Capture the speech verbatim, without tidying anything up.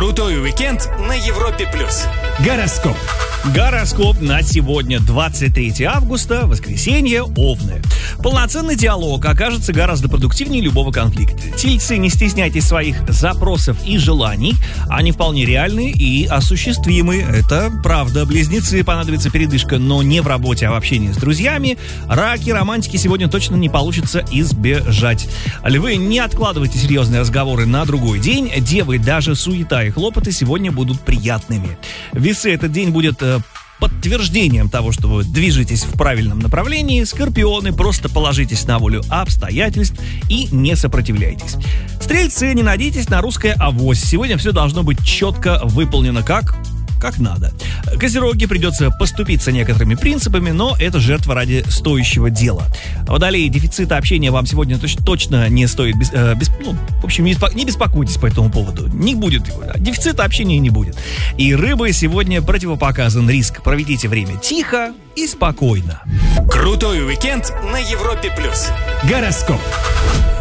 Крутой уикенд на Европе плюс. Гороскоп. Гороскоп на сегодня, двадцать третьего августа, воскресенье, Овны. Полноценный диалог окажется гораздо продуктивнее любого конфликта. Тельцы, не стесняйтесь своих запросов и желаний. Они вполне реальны и осуществимы. Это правда. Близнецы, понадобится передышка, но не в работе, а в общении с друзьями. Раки, романтики сегодня точно не получится избежать. Львы, не откладывайте серьезные разговоры на другой день. Девы, даже суета и хлопоты сегодня будут приятными. Весы, этот день будет э, подтверждением того, что вы движетесь в правильном направлении. Скорпионы, просто положитесь на волю обстоятельств и не сопротивляйтесь. Стрельцы, не надейтесь на русское авось. Сегодня все должно быть четко выполнено как... как надо. Козероги, придется поступиться некоторыми принципами, но это жертва ради стоящего дела. Водолеи, дефицита общения вам сегодня точ- точно не стоит. Без, э, без, ну, в общем, не, беспо- не беспокойтесь по этому поводу. Не будет его. Дефицита общения не будет. И рыбы, сегодня противопоказан риск. Проведите время тихо и спокойно. Крутой уикенд на Европе плюс. Гороскоп.